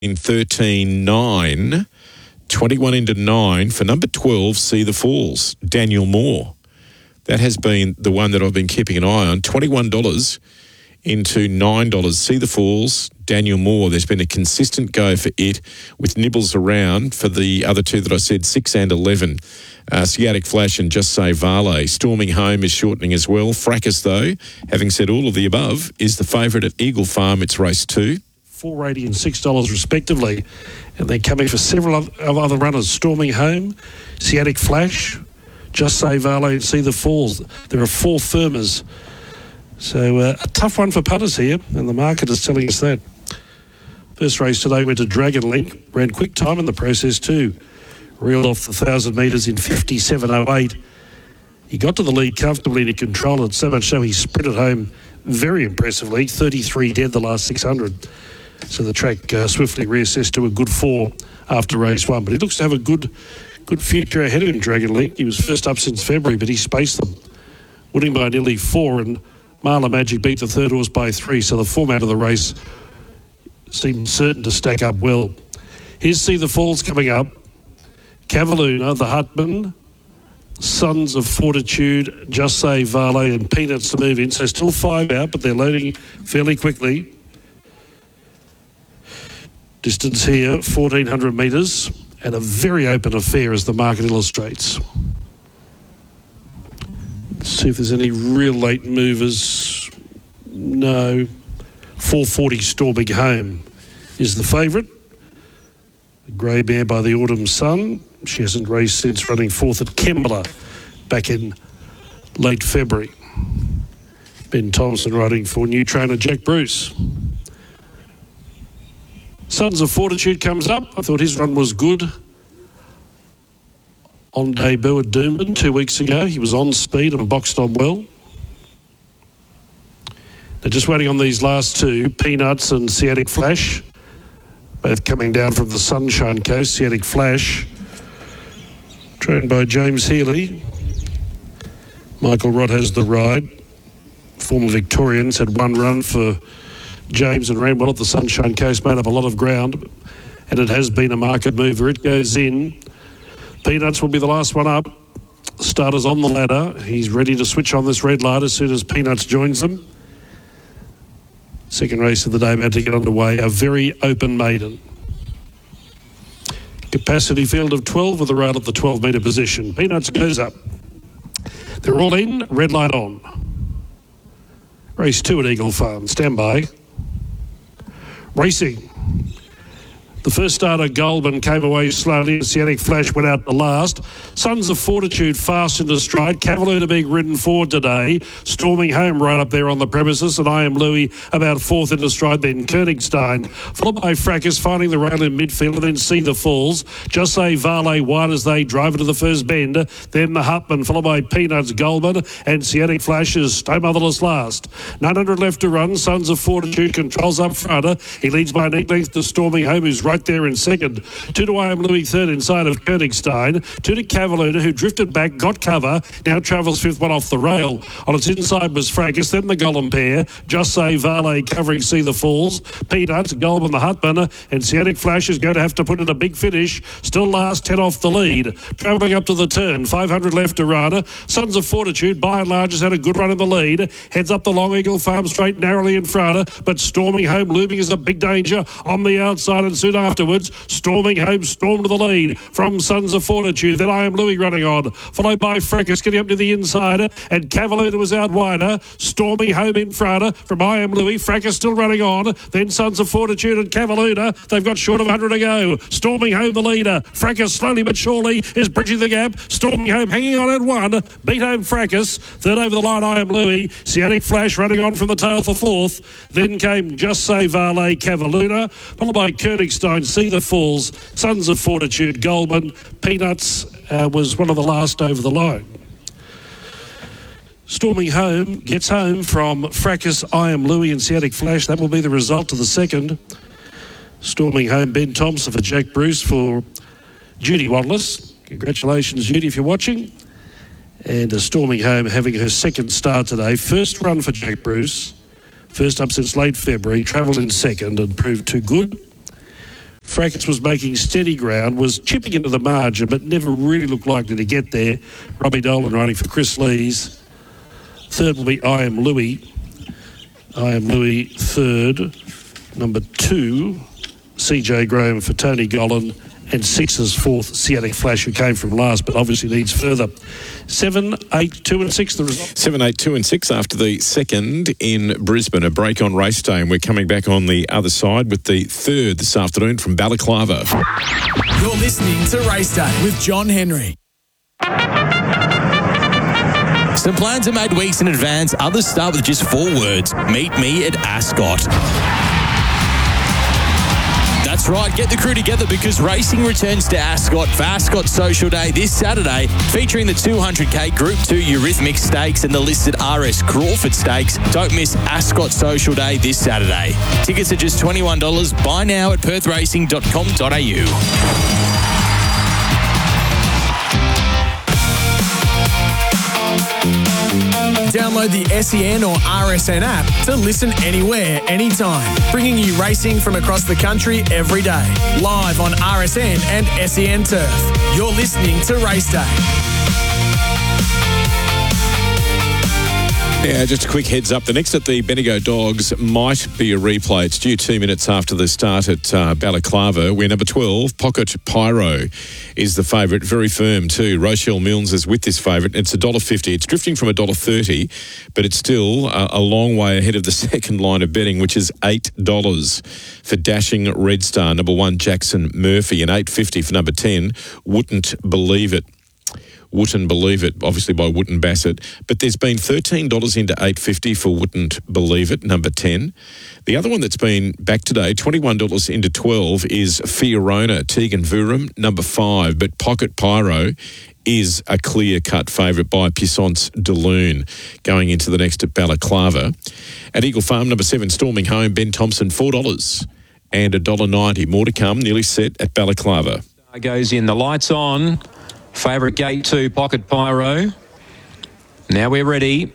in 13.9, 21 into 9 for number 12, See the Falls, Daniel Moore. That has been the one that I've been keeping an eye on. $21 into $9, See the Falls, Daniel Moore. There's been a consistent go for it with nibbles around for the other two that I said, 6 and 11. Sciatic Flash and Just Say Varley. Storming Home is shortening as well. Fracas, though, having said all of the above, is the favourite at Eagle Farm. It's race 2. $4.80 and $6 respectively. And they're coming for several of other runners. Storming Home, Sciatic Flash, Just Say Varley and See the Falls. There are 4 firmers. So a tough one for punters here, and the market is telling us that. First race today went to Dragon Link. Ran quick time in the process too. Reeled off the 1,000 metres in 57.08. He got to the lead comfortably to control it, so much so he sprinted home very impressively. 33 dead the last 600. So the track swiftly reassessed to a good 4 after race 1. But he looks to have a good future ahead of him, Dragon Link. He was first up since February, but he spaced them, winning by nearly 4, and Marla Magic beat the third horse by 3, so the format of the race seemed certain to stack up well. Here's See the Falls coming up. Cavalluna, the Hutman, Sons of Fortitude, Just Say Varley and Peanuts to move in. So still 5 out, but they're loading fairly quickly. Distance here, 1,400 metres, and a very open affair as the market illustrates. Let's see if there's any real late movers. No. 4:40 Storming Home is the favourite. The grey mare by the Autumn Sun. She hasn't raced since running 4th at Kembla back in late February. Ben Thompson riding for new trainer Jack Bruce. Sons of Fortitude comes up. I thought his run was good. On debut at Doomben 2 weeks ago. He was on speed and boxed on well. They're just waiting on these last 2, Peanuts and Sciatic Flash, both coming down from the Sunshine Coast. Sciatic Flash, trained by James Healy. Michael Rott has the ride. Former Victorians had 1 run for James and ran well at the Sunshine Coast, made up a lot of ground, and it has been a market mover. It goes in. Peanuts will be the last one up. Starter's on the ladder. He's ready to switch on this red light as soon as Peanuts joins them. Second race of the day about to get underway. A very open maiden. Capacity field of 12 with a rail at the 12-metre position. Peanuts goes up. They're all in. Red light on. Race 2 at Eagle Farm. Stand by. Racing. The first starter, Goldman, came away slowly. Sciatic Flash went out the last. Sons of Fortitude fast into stride. Cavalluna being ridden forward today. Storming Home right up there on the premises. And I Am Louis about 4th into stride. Then Königstein, followed by Fracas, finding the rail in midfield. And then See the Falls. Just Say Varley wide as they drive into the first bend. Then the Hutman, followed by Peanuts, Goldman. And Sciatic Flash is Stay Motherless last. 900 left to run. Sons of Fortitude controls up front. He leads by a neck length to Storming Home, who's right there in second. 2 to I Am Louis, third inside of Königstein. 2 to Cavalluna, who drifted back, got cover, now travels 5th one off the rail. On its inside was Fracas, then the Gollum pair. Just Say Varley covering See the Falls. Peanuts, Goldman, the Hutman, and Sciatic Flash is going to have to put in a big finish. Still last 10 off the lead. Travelling up to the turn, 500 left to run. Sons of Fortitude, by and large, has had a good run in the lead. Heads up the Long Eagle Farm straight, narrowly in front, but Storming Home looming is a big danger on the outside, and soon afterwards, Storming Home stormed to the lead from Sons of Fortitude. Then I Am Louis running on, followed by Fracas getting up to the inside, and Cavalluna was out wider. Storming Home in front from I Am Louis. Fracas still running on. Then Sons of Fortitude and Cavalluna. They've got short of 100 to go. Storming Home the leader. Fracas slowly but surely is bridging the gap. Storming Home hanging on at 1. Beat home Fracas. Third over the line I Am Louis. Sciatic Flash running on from the tail for 4th. Then came Just Say Varley, Cavalluna, followed by Königstein, See the Falls, Sons of Fortitude, Goldman. Peanuts was one of the last over the line. Storming Home gets home from Fracas, I Am Louis and Sciatic Flash. That will be the result of the second. Storming Home, Ben Thompson for Jack Bruce for Judy Wallace. Congratulations, Judy, if you're watching. And Storming Home having her second start today. First run for Jack Bruce. First up since late February. Travelled in second and proved too good. Fracas was making steady ground, was chipping into the margin, but never really looked likely to get there. Robbie Dolan riding for Chris Lees. Third will be I Am Louis. I Am Louis third. Number 2, CJ Graham for Tony Gollan. And 6's fourth, Siennic Flash, who came from last, but obviously needs further. 7, 8, 2 and 6, the result. 7, 8, 2 and 6 after the second in Brisbane. A break on race day, and we're coming back on the other side with the third this afternoon from Balaclava. You're listening to Race Day with John Henry. Some plans are made weeks in advance. Others start with just 4 words. Meet me at Ascot. That's right, get the crew together because racing returns to Ascot for Ascot Social Day this Saturday, featuring the 200k Group 2 Eurythmic Stakes and the listed RS Crawford Stakes. Don't miss Ascot Social Day this Saturday. Tickets are just $21. Buy now at perthracing.com.au. Download the SEN or RSN app to listen anywhere, anytime, bringing you racing from across the country every day. Live on RSN and SEN Turf. You're listening to Race Day. Yeah, just a quick heads up. The next at the Bendigo Dogs might be a replay. It's due 2 minutes after the start at Balaclava, where number 12, Pocket Pyro, is the favourite. Very firm too. Rochelle Milnes is with this favourite. It's $1.50. It's drifting from $1.30, but it's still a long way ahead of the second line of betting, which is $8 for Dashing Red Star, number 1, Jackson Murphy, and $8.50 for number 10, Wouldn't Believe It. Wouldn't Believe It, obviously by Wooten Bassett. But there's been $13 into $8.50 for Wouldn't Believe It, number 10. The other one that's been back today, $21 into 12, is Fiorona, Tegan Vuram, number 5. But Pocket Pyro is a clear-cut favourite by Puissance de Lune going into the next at Balaclava. At Eagle Farm, number 7, Storming Home, Ben Thompson, $4 and $1.90. More to come, nearly set at Balaclava. Goes in, the lights on. Favourite gate 2, Pocket Pyro. Now we're ready.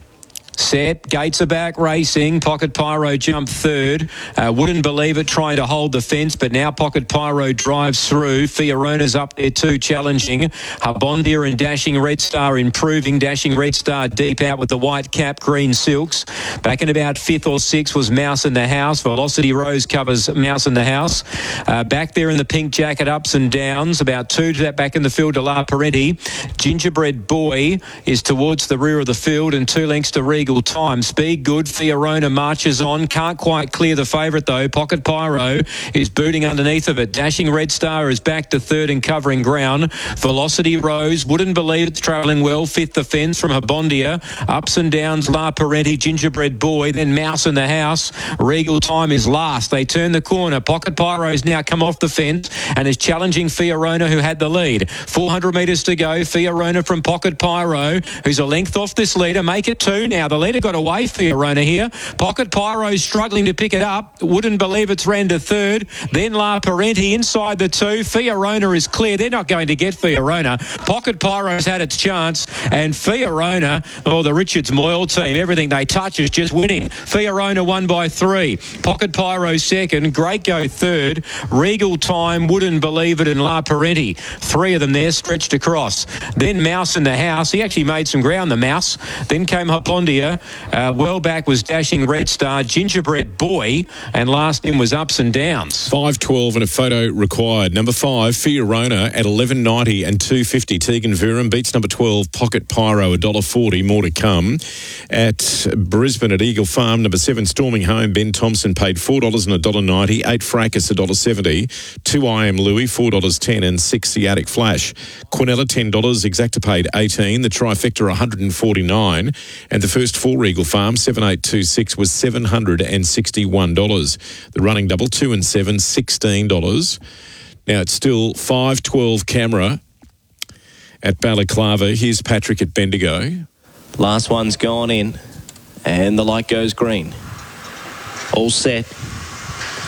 Set, gates are back, racing. Pocket Pyro jumped third. Wouldn't Believe It, trying to hold the fence, but now Pocket Pyro drives through. Fiona's up there too, challenging. Habondia and Dashing Red Star improving. Dashing Red Star deep out with the white cap, green silks. Back in about 5th or 6th was Mouse in the House. Velocity Rose covers Mouse in the House. Back there in the pink jacket, Ups and Downs. About 2 to that back in the field to La Parenti. Gingerbread Boy is towards the rear of the field, and 2 lengths to Regal Time. Speed good. Fiorona marches on. Can't quite clear the favourite though. Pocket Pyro is booting underneath of it. Dashing Red Star is back to third and covering ground. Velocity Rose, Wouldn't Believe It's travelling well. 5th offence from Habondia. Ups and Downs, La Parenti, Gingerbread Boy, then Mouse in the House. Regal Time is last. They turn the corner. Pocket Pyro's now come off the fence and is challenging Fiorona, who had the lead. 400 metres to go. Fiorona from Pocket Pyro, who's a length off this leader. Make it 2 now. The leader got away, Fiorona here. Pocket Pyro's struggling to pick it up. Wouldn't Believe It's ran to third. Then La Parenti inside the 2. Fiorona is clear. They're not going to get Fiorona. Pocket Pyro's had its chance, and Fiorona, the Richards Moyle team, everything they touch is just winning. Fiorona won by 3. Pocket Pyro second. Great Go third. Regal Time, Wouldn't Believe It, and La Parenti. 3 of them there stretched across. Then Mouse in the House. He actually made some ground, the Mouse. Then came Habondia. Well back was Dashing Red Star, Gingerbread Boy, and last in was Ups and Downs. 5.12 and a photo required. Number 5, Fiorona at $11.90 and $2.50. Tegan Vuram beats number 12, Pocket Pyro, $1.40. More to come. At Brisbane at Eagle Farm, number 7, Storming Home, Ben Thompson paid $4 and $1.90. 8 Fracas, $1.70. 2 I Am Louis, $4.10, and 6 Siatic Flash. Quinella, $10. Exacta paid $18. The trifecta, $149. And the first 4 Eagle Farm, 7826, was $761. The running double, 2 and 7, $16. Now it's still 5.12 camera at Balaclava. Here's Patrick at Bendigo. Last one's gone in, and the light goes green. All set.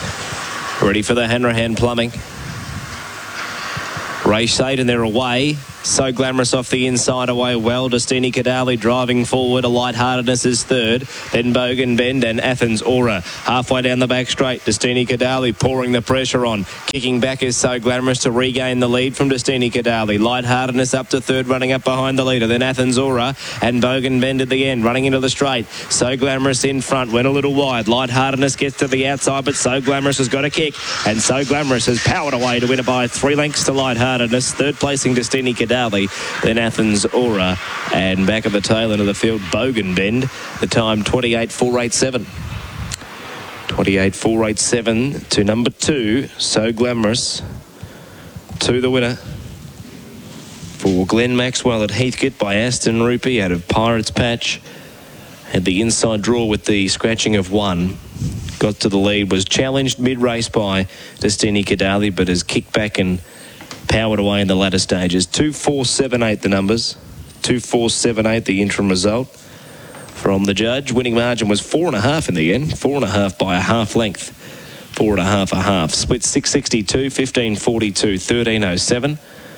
Ready for the Hanrahan Plumbing. Race 8, and they're away. So Glamorous off the inside away well. Destiny Cadali driving forward. A Lightheartedness is third. Then Bogan Bend and Athens Aura. Halfway down the back straight. Destiny Cadali pouring the pressure on. Kicking back is So Glamorous to regain the lead from Destiny Cadali. Lightheartedness up to third, running up behind the leader. Then Athens Aura and Bogan Bend at the end, running into the straight. So Glamorous in front, went a little wide. Lightheartedness gets to the outside, but So Glamorous has got a kick. And So Glamorous has powered away to win it by 3 lengths to Lightheartedness. Third placing Destiny Cadali. Then Athens Aura, and back at the tail end of the field, Bogan Bend. The time 28.487. 28.487 to number 2, So Glamorous, to the winner. For Glenn Maxwell at Heathcote by Aston Rupee out of Pirates Patch. Had the inside draw with the scratching of 1. Got to the lead, was challenged mid-race by Destiny Cadali, but has kicked back and powered away in the latter stages. 2-4-7-8 the numbers. 2-4-7-8 the interim result from the judge. Winning margin was 4.5 in the end. 4.5 by a half length. 4.5 a half. Split 662, 1542, 1307.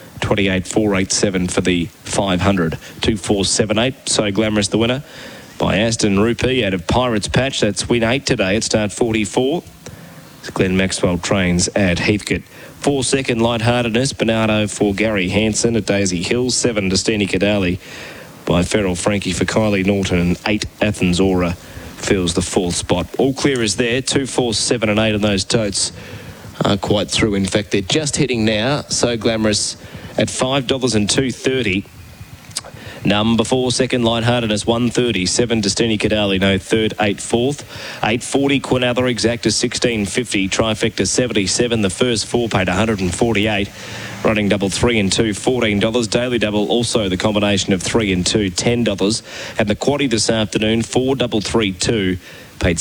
28.487 for the 500. 2-4-7-8. So Glamorous the winner by Aston Rupee out of Pirates Patch. That's win 8 today at start 44. Glenn Maxwell trains at Heathcote. 4 second Lightheartedness, Bernardo for Gary Hansen at Daisy Hills. 7 Destiny Cadali by Feral Frankie for Kylie Norton. And 8 Athens Aura fills the 4th spot. All clear is there. 2, 4, 7 and 8 and those totes are quite through. In fact, they're just hitting now. So Glamorous at $5.230. Number 4, second Lightheartedness, 130. 7 Destiny Cadali, no third, 8 fourth. 840 Quinella Exacta, 1650. Trifecta 77. The first 4 paid 148. Running double 3 and 2, $14. Daily double also the combination of 3 and 2, $10. And the quaddie this afternoon, 4 double 3 2. Paid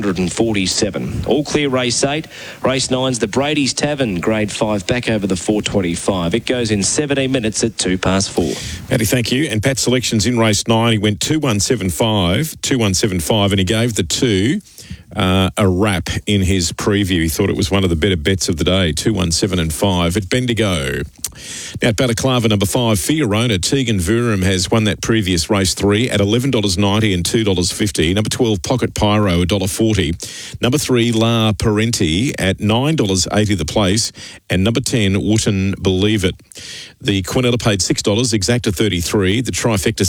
647. All clear race 8. Race 9's the Brady's Tavern, grade 5, back over the 425. It goes in 17 minutes at 4:02. Matty, thank you. And Pat's selections in race 9, he went 2-1-7-5, and he gave the 2 a wrap in his preview. He thought it was one of the better bets of the day, 2-1-7-5 at Bendigo. Now at Balaclava, number 5, Fiorona. Tegan Vuram has won that previous race 3 at $11.90 and $2.50. Number 12, Pocket Pyro, $1.40. Number 3, La Parenti at $9.80 the place. And number 10, Wouldn't Believe It. The Quinella paid $6, Exacta 33. The Trifecta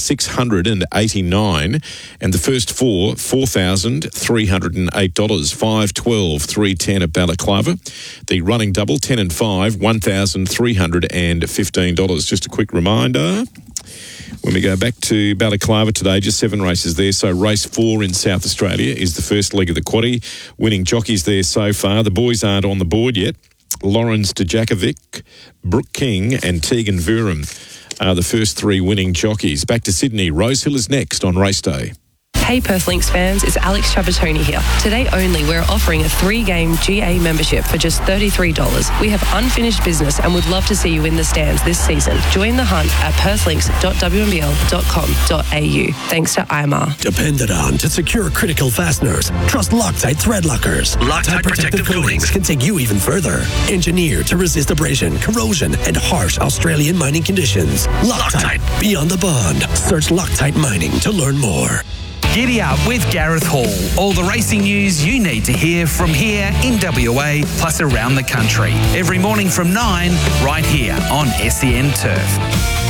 $689. And the first 4, $4,308. 5, 12, 310 at Balaclava. The running double, 10 and 5, $1,315. Just a quick reminder, when we go back to Balaclava today, just 7 races there. So race 4 in South Australia is the first leg of the quaddie. Winning jockeys there so far. The boys aren't on the board yet. Lawrence Djakovic, Brooke King and Tegan Vuram are the first 3 winning jockeys. Back to Sydney. Rosehill is next on race day. Hey Perth Lynx fans, it's Alex Trapattoni here. Today only, we're offering a 3-game GA membership for just $33. We have unfinished business and would love to see you in the stands this season. Join the hunt at perthlinks.wnbl.com.au. Thanks to IMR. Depended on to secure critical fasteners. Trust Loctite thread lockers. Loctite protective coatings can take you even further. Engineered to resist abrasion, corrosion, and harsh Australian mining conditions. Loctite, beyond the bond. Search Loctite Mining to learn more. Giddy up with Gareth Hall. All the racing news you need to hear from here in WA, plus around the country. Every morning from 9, right here on SEN Turf.